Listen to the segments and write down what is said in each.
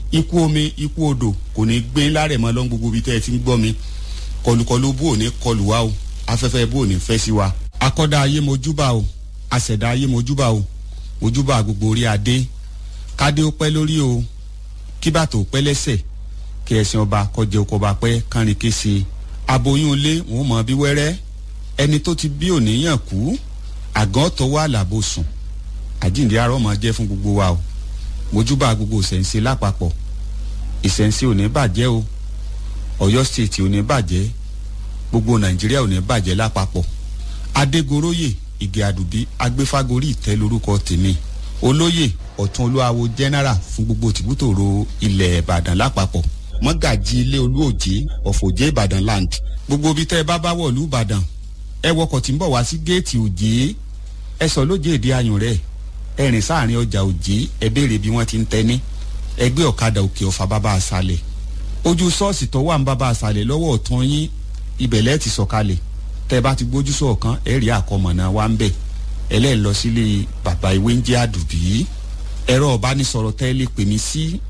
ikú omi ikú odò kò ní gbé lárẹ̀ mọ́ lọ́n gbogbo ibi tẹ́ ẹ ti ń gbọ́ mi kọlùkọlù bó ò ní kọlù wá o afẹ́fẹ́ bó ò ní fẹ́ sí wa akọ́dá ayé mojúbà o àṣẹ̀dá ayé mojúbà o mojúbà gbogbo orí adé kádé ó pẹ́ lórí o kí bàtò ó pẹ́ lẹ́sẹ̀ kí ẹ̀sìn ọba kọjẹ oko ọba pẹ́ kánrin kése aboyún ilé wọn mọ bí wẹ́rẹ́ ẹni tó ti bí òníyàn kú àgàn tọwọ́ àlàbò sùn àjíǹde arọ́ máa jẹ́ fún gbogbo wa o mojúbà gbogbo ìṣẹ̀ǹṣe lápapọ̀ ìṣẹ̀ǹṣe ò ní bàjẹ́ o Ọ̀yọ́ state ò ní bàjẹ́ gbogbo Nàìjíríà ò ní bàjẹ́ lápapọ̀ Adégoróyè Ìgè Àdùbí agbéfágorí ìtẹ́ lórúkọ tèmi olóyè ọ̀tún olúwawo general fún gbogbo tìbútòrò ilẹ̀ Ìbàdàn lápapọ̀ mọ́gàjì ilé olúòjé ọ̀fọ̀jẹ́ Ìbàdàn land gbogbo bí tẹ́ ẹ bá wọ̀lú Ìbàdàn ẹ wọkọ̀ tí ń bọ̀ wá sí géètì òjé ẹ sọ lójé èdè ayùn rẹ̀ ẹ rìn sáàrin ọjà òjé ẹ béèrè bí wọ́n ti ń tẹ́ni ẹgbẹ́ ọ̀kadà òkè ọ̀fà bàbá àṣàlẹ̀ ojú ṣọ́ọ̀ṣì tó wà ń bàbá àṣàlẹ̀ lọ́wọ́ ọ̀tún yín ibẹ̀lẹ́ ti sọ̀kalẹ̀ tẹ́ bá ti gbójú sọ̀kan ẹ rí àkọmọ̀nà wa ń bẹ̀ ẹlẹ́ẹ̀ lọ sílé bàbá ìwé ń jẹ́ Àdùbí ẹ̀rọ ọ̀bánisọ̀rọ̀ tẹ́ lè pè mí sí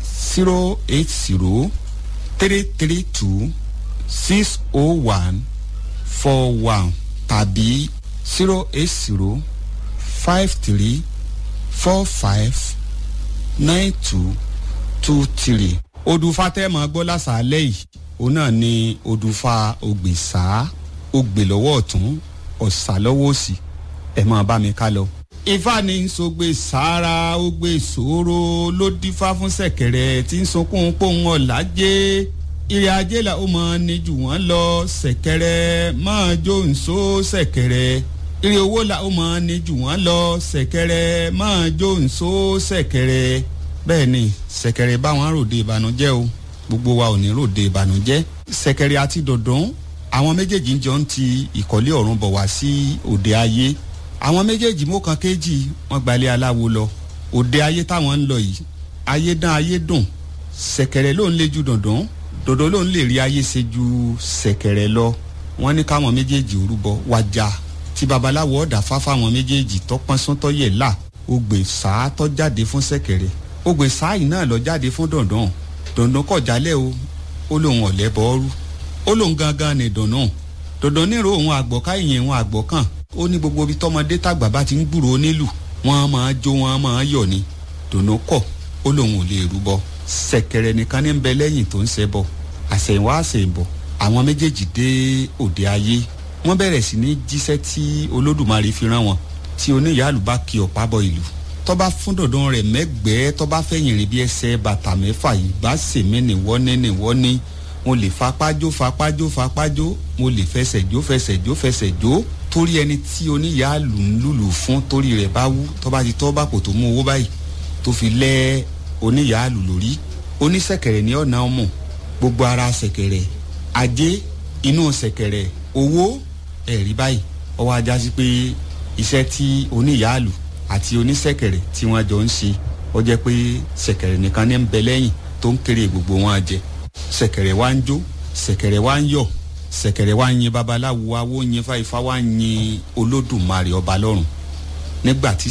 080-332-60141 tàbí 080-5345-9223. Odùfà tẹ́ máa gbọ́ lásàálẹ̀ yìí òun náà ni Odùfà Ògbèsà Ògbè lọ́wọ́ ọ̀tún Ọ̀sà lọ́wọ́ òsì ẹ máa bá mi ká lọ. Ifá ní sọgbè sára ó gbé sòro ló dífá fún ṣẹ̀kẹ̀rẹ̀ tí ń sunkún pòun ọ̀làjẹ́ ìrìn ajé là ó máa ní jù wọ́n lọ ṣẹ̀kẹ̀rẹ̀ máa jó nsó ṣẹ̀kẹ̀rẹ̀ ìrìn owó là ó máa ní jù wọ́n lọ ṣẹ̀kẹ̀rẹ̀ máa jó nsó ṣẹ̀kẹ̀rẹ̀ bẹ́ẹ̀ ni ṣẹ̀kẹ̀rẹ̀ báwọn ròde ìbànújẹ́ o gbogbo wa ò ní ròde ìbànújẹ́ ṣẹ̀kẹ̀rẹ̀ àti dọ̀dún àwọn méjèèjì ń jọ ń ti ìkọ́lé ọ̀run bọ̀ wá sí òde ayé àwọn méjèèjì mọ́kàn kéjì wọ́n gbalẹ̀ aláwo lọ òde ayé táwọn ń lọ yìí ayé dán ayé dùn ṣẹ̀kẹ̀rẹ̀ ló ń lé ju dọ̀dún dọ̀dún ló ń lè rí ayé ṣe ju ṣẹ̀kẹ̀rẹ̀ lọ wọ́n ní káwọn méjèèjì orúbọ wájà tí babaláwo ọ̀dà fáfá àwọn méjèèjì tọpọ́n sọ́tọ́ yẹ̀ là Ògbèsà tó jáde fún ṣẹ̀kẹ̀rẹ̀ Ògbèsà yìí náà lọ jáde fún dọ̀dún dọ̀dún kọ̀ jálẹ̀ o ó lóun ọ̀lẹ́ bọ́ọ́rú ó lóun gangan ní dọ̀dún dọ̀dún nírò òun àgbọ̀ká ìyẹn òun àgbọ̀kàn ó ní gbogbo ibi tọmọdé tàgbà bá ti ń gbúrò onílù wọn máa jó wọn máa yọ̀ ni dùnú kọ̀ ó lóun ò lè rúbọ ṣẹ̀kẹ̀rẹ̀ nìkan ní ń bẹ lẹ́yìn tó ń ṣẹbọ àṣẹ̀yìnwá àṣẹ̀yìnbọ̀ àwọn méjèèjì dé òde ayé wọ́n bẹ̀rẹ̀ sí ní jíṣẹ́ tí Olódùmarè fi rán wọn tí oníyàálù bá kí ọ̀pá bọ ìlú tọ́ba fún dọ̀dún rẹ̀ mẹ́gbẹ́ẹ́ tọ́ba fẹ̀yìn rìn bí ẹsẹ̀ bàtà mẹ́fà yìí bá sèmi nìwọ́ní mo lè fapájó mo lè fẹsẹ̀ jó torí ẹni tí oníyàálù ń lùlù fún torí rẹ̀ bá wú tọ́ba ti tọ́ bá kò tó mú owó báyìí tó fi lẹ́ oníyàálù lórí oníṣẹ̀kẹ̀rẹ̀ ní ọ̀nà ọmọ gbogbo ara ṣẹ̀kẹ̀rẹ̀ ajé inú ṣẹ̀kẹ̀rẹ̀ owó ẹ̀rí báyìí ọwọ́ ajá sí pé iṣẹ́ tí oníyàálù àti oníṣẹ̀kẹ̀rẹ̀ tí wọ́n jọ ń ṣe ó jẹ́ pé ṣẹ̀kẹ̀rẹ̀ nìkan ní ń bẹ lẹ́yìn tó ń kéré gbogbo wọn jẹ ṣẹ̀kẹ̀rẹ̀ wá ń jó ṣẹ̀kẹ̀rẹ̀ wá ń yọ̀ ṣẹ̀kẹ̀rẹ̀ wá ń yin babaláwo awó yin fáifá wá ń yin Olódùmarè ọba lọ́run nígbà tí